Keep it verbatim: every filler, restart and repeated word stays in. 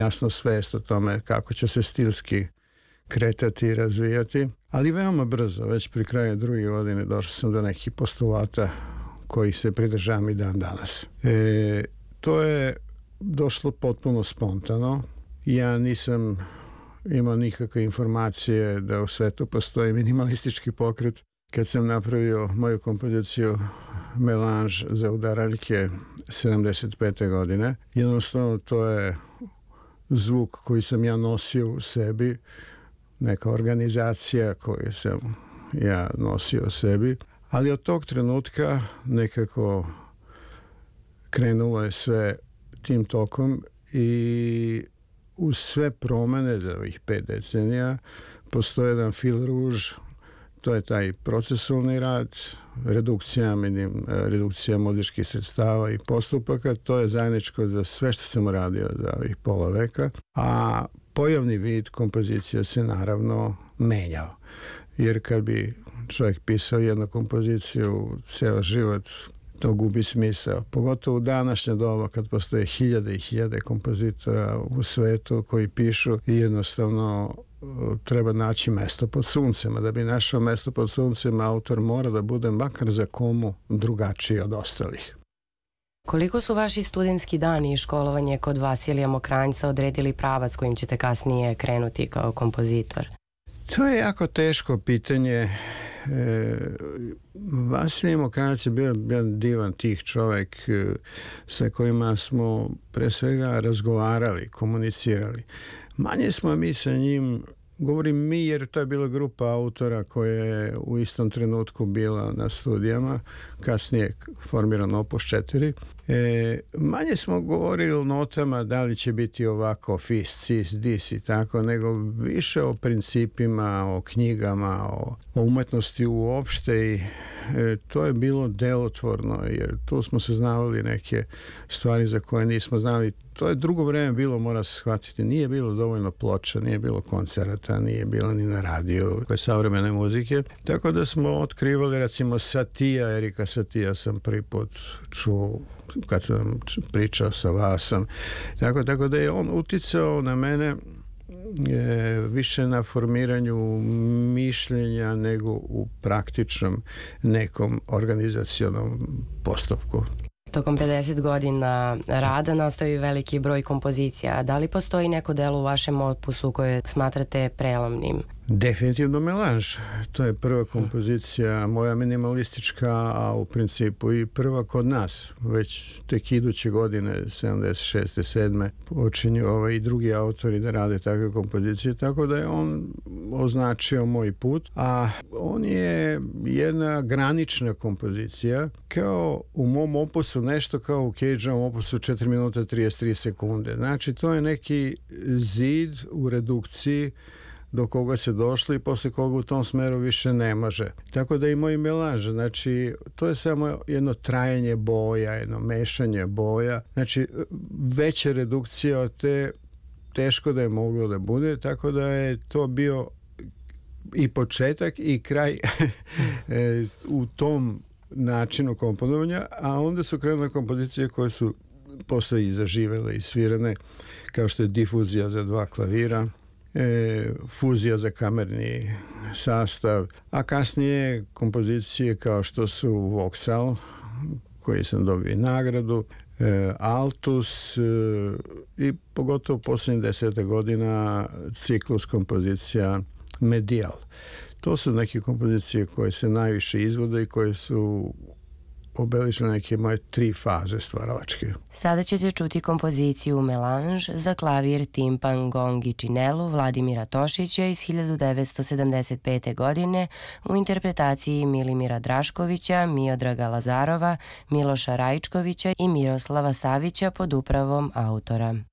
jasno svest o tome kako će se stilski kretati i razvijati, ali veoma brzo, već pri kraju druge godine došao sam do nekih postulata kojih se pridržavam i dan danas. E, to je došlo potpuno spontano. Ja nisam imao nikakve informacije da u svetu postoji minimalistički pokret. Kad sam napravio moju kompoziciju Melange za udaraljke sedamdeset pete godine, jednostavno to je zvuk koji sam ja nosio u sebi, neka organizacija koju sam ja nosio u sebi, ali od tog trenutka nekako krenulo je sve tim tokom i uz sve promene za ovih pet decenija postoji jedan fil ruž, to je taj procesualni rad, redukcija, minim, redukcija muzičkih sredstava i postupaka, to je zajedničko za sve što sam radio za ovih pola veka, a pojavni vid kompozicija se naravno menjao. Jer kad bi čovjek pisao jednu kompoziciju ceo život, to gubi smisao. Pogotovo u današnje doba kad postoje hiljade i hiljade kompozitora u svetu koji pišu i jednostavno treba naći mesto pod suncem. Da bi našao mesto pod suncem, autor mora da bude makar za komu drugačiji od ostalih. Koliko su vaši studentski dani i školovanje kod Vasilija Mokranjca odredili pravac kojim ćete kasnije krenuti kao kompozitor? To je jako teško pitanje. E, Vasilij Mokranjac je bio jedan divan tih čovjek e, sa kojima smo pre svega razgovarali, komunicirali. Manje smo mi sa njim, govorim mi jer to je bila grupa autora koja je u istom trenutku bila na studijama, kasnije formiran Opus četiri. E, manje smo govorili o notama, da li će biti ovako fis, cis, dis i tako, nego više o principima, o knjigama, o, o umetnosti uopšte i e, to je bilo delotvorno jer tu smo se znavali neke stvari za koje nismo znali. To je drugo vreme bilo, mora se shvatiti, nije bilo dovoljno ploča, nije bilo koncerata, nije bilo ni na radiju koje savremene muzike, tako da smo otkrivali recimo Satija, Erika Satija sam prvi put čuo kad sam pričao sa Vasom, tako, tako da je on uticao na mene e, više na formiranju mišljenja nego u praktičnom nekom organizacionom postupku. Tokom pedeset godina rada nastao je veliki broj kompozicija. Da li postoji neko delo u vašem opusu koje smatrate prelomnim? Definitivno Melange. To je prva kompozicija moja minimalistička, a u principu i prva kod nas. Već tek iduće godine, sedamdeset šeste sedme počinju ovaj, i drugi autori da rade takve kompozicije, tako da je on označio moj put. A on je jedna granična kompozicija, kao u mom opusu, nešto kao u Cageovom opusu četiri minuta trideset tri sekunde. Znači, to je neki zid u redukciji do koga se došli i posle koga u tom smeru više ne može. Tako da i moj Melange, znači to je samo jedno trajanje boja, jedno mešanje boja, znači veća redukcija od te teško da je moglo da bude, tako da je to bio i početak i kraj u tom načinu komponovanja, a onda su krenule kompozicije koje su posle i zaživele i svirane, kao što je difuzija za dva klavira, E, fuzija za kamerni sastav, a kasnije kompozicije kao što su Vauxhall, koji sam dobio nagradu, e, Altus e, i pogotovo posljednjih deseta godina ciklus kompozicija Medial. To su neke kompozicije koje se najviše izvode i koje su obeležile neke moje tri faze stvaralačke. Sada ćete čuti kompoziciju Melange za klavir, timpan, gong i činelu Vladimira Tošića iz hiljadu devetsto sedamdeset pete. godine u interpretaciji Milimira Draškovića, Miodraga Lazarova, Miloša Rajčkovića i Miroslava Savića pod upravom autora.